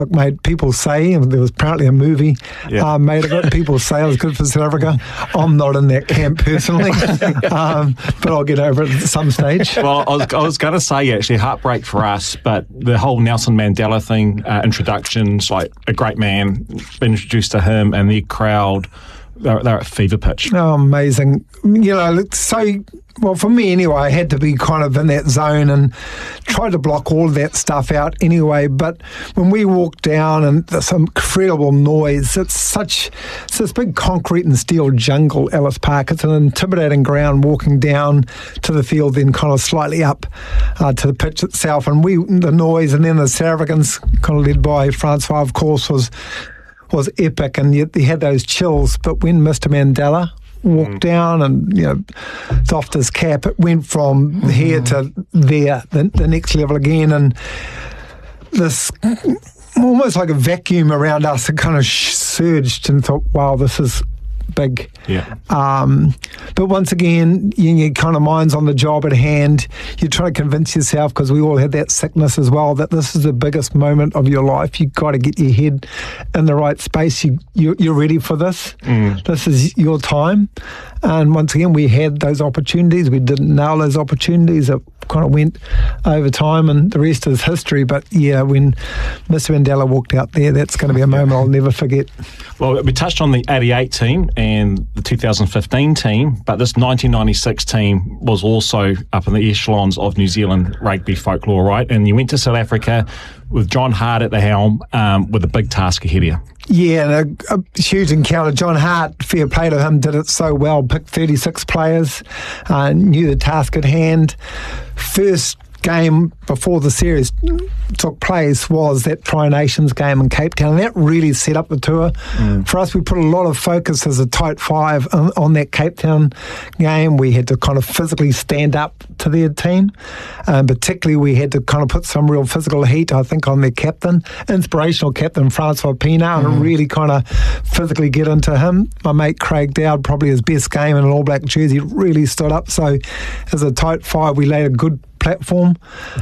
Look, mate, people say, there was apparently a movie made of it, people say it was good for South Africa. I'm not in that camp personally, but I'll get over it at some stage. Well, I was going to say, actually, heartbreak for us, but the whole Nelson Mandela thing, introductions, like a great man, been introduced to him, and the crowd, they're at fever pitch. Oh, amazing. You know, well, for me anyway, I had to be kind of in that zone and try to block all of that stuff out anyway. But when we walked down and there's some incredible noise, it's this big concrete and steel jungle, Ellis Park. It's an intimidating ground walking down to the field, then kind of slightly up to the pitch itself. And the noise, and then the South Africans, kind of led by Francois, of course, was epic, and yet they had those chills. But when Mr. Mandela walked down and, you know, doffed his cap, it went from here to there, the next level again, and this almost like a vacuum around us, it kind of surged, and thought, wow, this is big. Yeah. But once again, your kind of mind's on the job at hand. You're trying to convince yourself, because we all had that sickness as well, that this is the biggest moment of your life. You've got to get your head in the right space. You're ready for this. This is your time. And once again, we had those opportunities. We didn't nail those opportunities. It kind of went over time, and the rest is history. But yeah, when Mr. Mandela walked out there, that's going to be a moment I'll never forget. Well, we touched on the 88 team and the 2015 team, but this 1996 team was also up in the echelons of New Zealand rugby folklore, right? And you went to South Africa with John Hart at the helm, with a big task ahead of you. Yeah, and a huge encounter. John Hart, fair play to him, did it so well. Picked 36 players, knew the task at hand. First game before the series took place was that Tri-Nations game in Cape Town, and that really set up the tour. For us, we put a lot of focus as a tight five on that Cape Town game. We had to kind of physically stand up to their team, particularly we had to kind of put some real physical heat, I think, on their captain, inspirational captain Francois Pienaar, and really kind of physically get into him. My mate Craig Dowd, probably his best game in an All Black jersey, really stood up. So as a tight five, we laid a good platform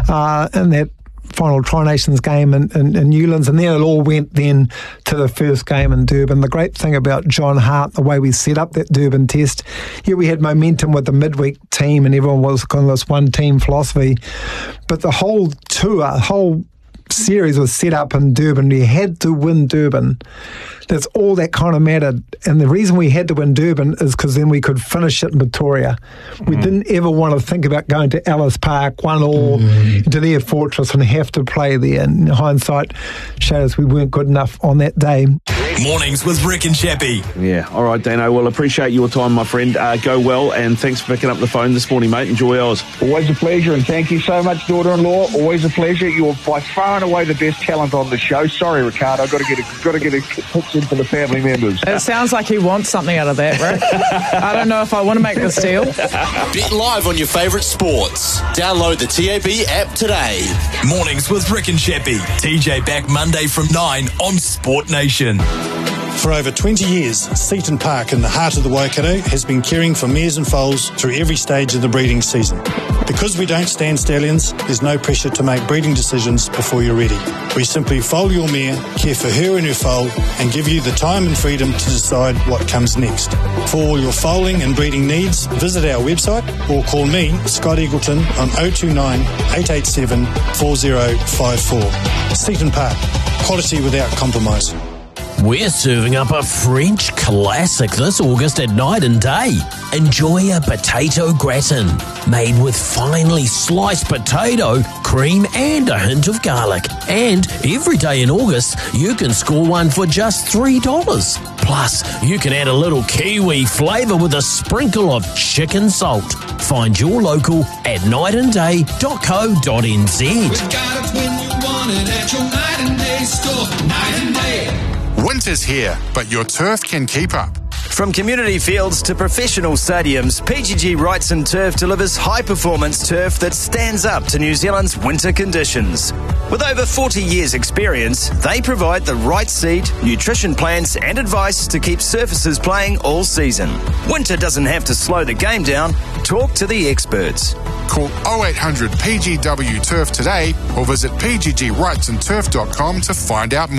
in that final Tri-Nations game in Newlands, and then it all went then to the first game in Durban. The great thing about John Hart, the way we set up that Durban test, we had momentum with the midweek team, and everyone was kind of this one team philosophy, but the whole tour, whole series was set up in Durban. We had to win Durban. That's all that kind of mattered. And the reason we had to win Durban is because then we could finish it in Pretoria. We didn't ever want to think about going to Ellis Park, 1-1, to their fortress and have to play there. And in hindsight, showed us we weren't good enough on that day. Mornings with Rick and Chappie. Yeah, all right, Dano. Well, appreciate your time, my friend. Go well, and thanks for picking up the phone this morning, mate. Enjoy ours. Always a pleasure, and thank you so much, daughter-in-law. Always a pleasure. You're by far and away the best talent on the show. Sorry, Ricardo. Got to get a pitch in for the family members. It sounds like he wants something out of that, Rick. I don't know if I want to make this deal. Bet live on your favourite sports. Download the TAB app today. Mornings with Rick and Chappie. TJ back Monday from 9 on Sport Nation. For over 20 years, Seaton Park in the heart of the Waikato has been caring for mares and foals through every stage of the breeding season. Because we don't stand stallions, there's no pressure to make breeding decisions before you're ready. We simply foal your mare, care for her and her foal, and give you the time and freedom to decide what comes next. For all your foaling and breeding needs, visit our website or call me, Scott Eagleton, on 029 887 4054. Seaton Park, quality without compromise. We're serving up a French classic this August at Night and Day. Enjoy a potato gratin made with finely sliced potato, cream and a hint of garlic. And every day in August, you can score one for just $3. Plus, you can add a little kiwi flavour with a sprinkle of chicken salt. Find your local at nightandday.co.nz. We got it when you want it at your Night and Day store. Night and Day. Winter's here, but your turf can keep up. From community fields to professional stadiums, PGG Wrights and Turf delivers high-performance turf that stands up to New Zealand's winter conditions. With over 40 years' experience, they provide the right seed, nutrition plans and advice to keep surfaces playing all season. Winter doesn't have to slow the game down. Talk to the experts. Call 0800 PGW Turf today or visit pggwrightsandturf.com to find out more.